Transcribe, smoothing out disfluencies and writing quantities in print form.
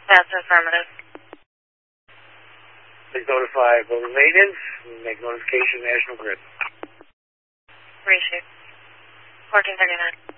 That's affirmative. Please notify building maintenance and make notification to National Grid. Reshoot. 1439.